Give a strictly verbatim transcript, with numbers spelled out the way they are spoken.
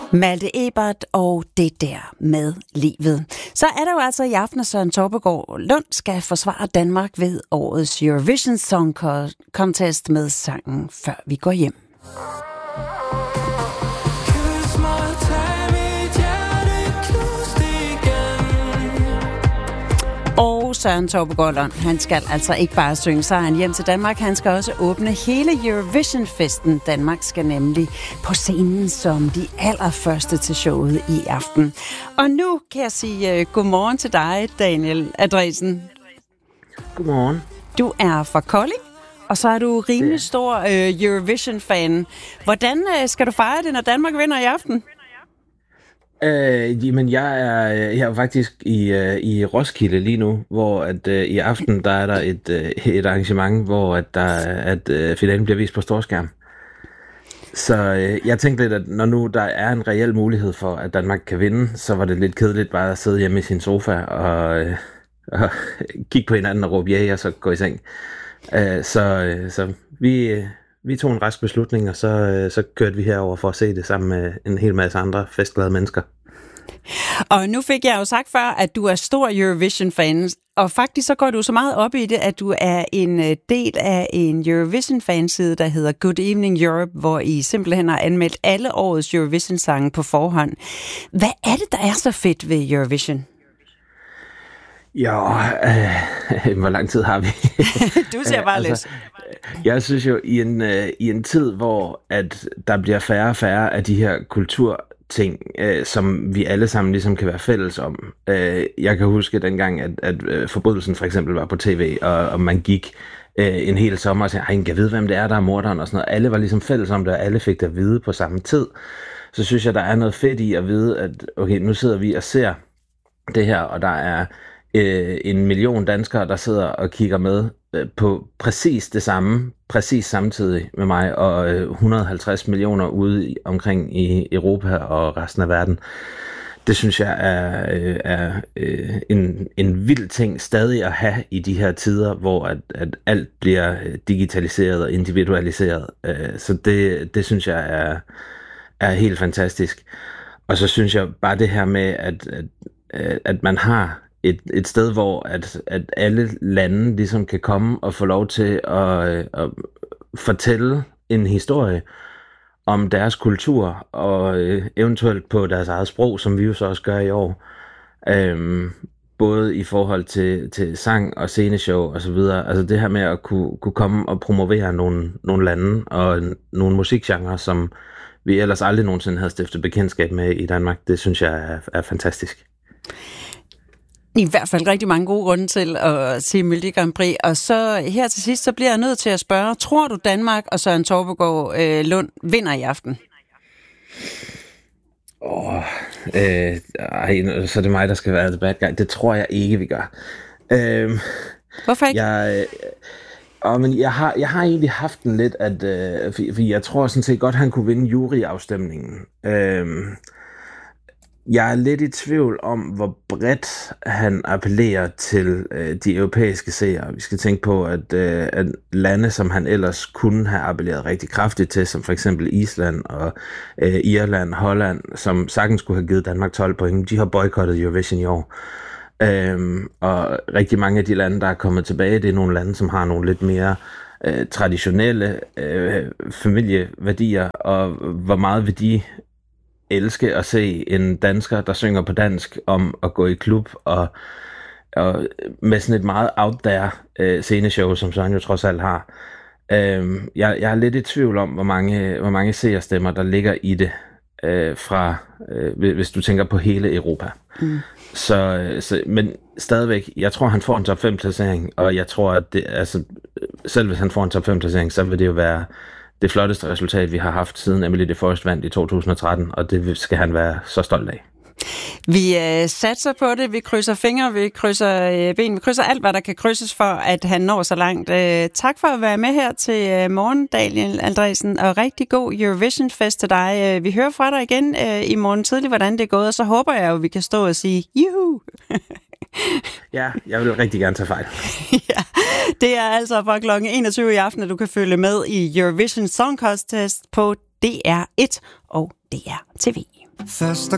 Malte Ebert og det der med livet. Så er der jo altså i aften, at Søren Taubegaard Lund skal forsvare Danmark ved årets Eurovision Song Contest med sangen Før vi går hjem. Og Søren Taubegaard Lund, han skal altså ikke bare synge sejren hjem til Danmark, han skal også åbne hele Eurovision-festen. Danmark skal nemlig på scenen som de allerførste til showet i aften. Og nu kan jeg sige uh, godmorgen til dig, Daniel Andresen. Godmorgen. Du er fra Kolding, og så er du rimelig stor uh, Eurovision-fan. Hvordan uh, skal du fejre det, når Danmark vinder i aften? Øh, jamen, jeg er, jeg er faktisk i, uh, i Roskilde lige nu, hvor at, uh, i aften der er der et, uh, et arrangement, hvor at, der, at uh, finalen bliver vist på storskærm. Så uh, jeg tænkte lidt, at når nu der er en reel mulighed for, at Danmark kan vinde, så var det lidt kedeligt bare at sidde hjemme i sin sofa og, uh, og kigge på hinanden og råbe ja, og så gå i seng. Uh, så, uh, så vi... Uh, Vi tog en rask beslutning, og så, så kørte vi herover for at se det sammen med en hel masse andre festglade mennesker. Og nu fik jeg jo sagt før, at du er stor Eurovision-fan, og faktisk så går du så meget op i det, at du er en del af en Eurovision-fanside, der hedder Good Evening Europe, hvor I simpelthen har anmeldt alle årets Eurovision-sange på forhånd. Hvad er det, der er så fedt ved Eurovision? Jo, øh, hvor lang tid har vi? Du ser bare altså, lidt. Jeg synes jo, i en, øh, i en tid, hvor at der bliver færre og færre af de her kulturting, øh, som vi alle sammen ligesom kan være fælles om. Øh, jeg kan huske dengang, at, at øh, Forbrydelsen for eksempel var på tv, og, og man gik øh, en hel sommer og sagde, ej, jeg ved, hvem det er, der er morderen og sådan noget. Alle var ligesom fælles om det, og alle fik det at vide på samme tid. Så synes jeg, der er noget fedt i at vide, at okay, nu sidder vi og ser det her, og der er en million danskere, der sidder og kigger med på præcis det samme, præcis samtidig med mig, og et hundrede og halvtreds millioner ude omkring i Europa og resten af verden. Det synes jeg er, er en, en vild ting stadig at have i de her tider, hvor at, at alt bliver digitaliseret og individualiseret. Så det, det synes jeg er, er helt fantastisk. Og så synes jeg bare det her med, at, at, at man har Et, et sted, hvor at, at alle lande ligesom kan komme og få lov til at, at fortælle en historie om deres kultur, og øh, eventuelt på deres eget sprog, som vi jo så også gør i år. Øhm, både i forhold til, til sang og sceneshow og så videre. Altså det her med at kunne, kunne komme og promovere nogle, nogle lande og nogle musikgenre, som vi ellers aldrig nogensinde havde stiftet bekendtskab med i Danmark, det synes jeg er, er fantastisk. I hvert fald rigtig mange gode grunde til at se Melodi Grand Prix. Og så her til sidst, så bliver jeg nødt til at spørge, tror du Danmark og Søren Taubegaard øh, Lund vinder i aften? Åh, oh, øh, ej, så er det mig, der skal være the bad guy. Det tror jeg ikke, vi gør. Øh, Hvorfor ikke? Jeg, øh, øh, men jeg, har, jeg har egentlig haft den lidt, at øh, for, for jeg tror sådan set godt, han kunne vinde juryafstemningen. Øh, Jeg er lidt i tvivl om, hvor bredt han appellerer til øh, de europæiske seere. Vi skal tænke på, at, øh, at lande, som han ellers kunne have appelleret rigtig kraftigt til, som for eksempel Island og øh, Irland, Holland, som sagtens skulle have givet Danmark tolv point, de har boykottet Eurovision i år. Øhm, og rigtig mange af de lande, der er kommet tilbage, det er nogle lande, som har nogle lidt mere øh, traditionelle øh, familieværdier, og hvor meget vil de elske at se en dansker, der synger på dansk, om at gå i klub og, og med sådan et meget out there øh, sceneshow, som Søren jo trods alt har. Øh, jeg, jeg er lidt i tvivl om, hvor mange, hvor mange seerstemmer, der ligger i det, øh, fra, øh, hvis du tænker på hele Europa. Mm. Så, så, men stadigvæk, jeg tror, han får en top fem placering, og jeg tror, at det, altså, selv hvis han får en top fem placering, så vil det jo være det flotteste resultat, vi har haft siden Emily de Forest vandt i to tusind og tretten, og det skal han være så stolt af. Vi øh, satser på det, vi krydser fingre, vi krydser øh, ben, vi krydser alt, hvad der kan krydses for, at han når så langt. Øh, tak for at være med her til øh, morgen, Daniel Andresen, og rigtig god Eurovision-fest til dig. Øh, vi hører fra dig igen øh, i morgen tidlig, hvordan det er gået, og så håber jeg jo, at vi kan stå og sige, juhu! Ja, jeg vil rigtig gerne tage fejl. Ja, det er altså fra klokken enogtyve i aften, at du kan følge med i Eurovision Song Contest på D R et og D R T V. Fast og